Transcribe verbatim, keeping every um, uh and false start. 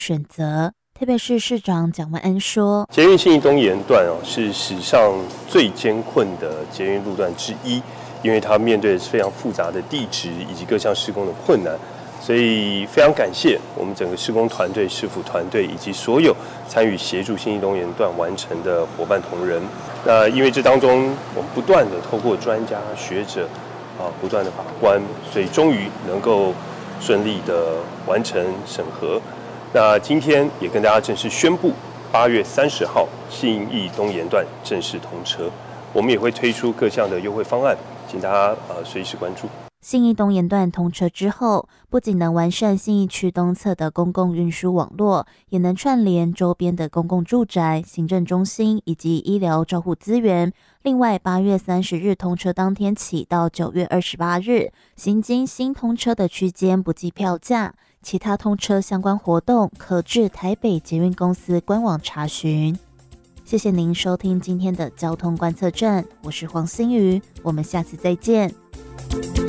选择。台北市市长蒋万安说， 捷运信义东沿段哦是史上最艰困的捷运路段之一，因为它面对的是非常复杂的地质以及各项施工的困难，所以非常感谢我们整个施工团队、市府团队以及所有参与协助信义东沿段完成的伙伴同仁。那因为这当中我们不断的透过专家学者啊不断的把关，所以终于能够顺利的完成审核。那今天也跟大家正式宣布，八月三十号信义东沿段正式通车，我们也会推出各项的优惠方案，请大家呃随时关注。 信义东沿段通车之后，不仅能完善信义区东侧的公共运输网络，也能串联周边的公共住宅、行政中心以及医疗照护资源。另外，八月三十日通车当天起到九月二十八日，行经新通车的区间不计票价，其他通车相关活动可至台北捷运公司官网查询。谢谢您收听今天的交通观测站，我是黄欣瑜，我们下次再见。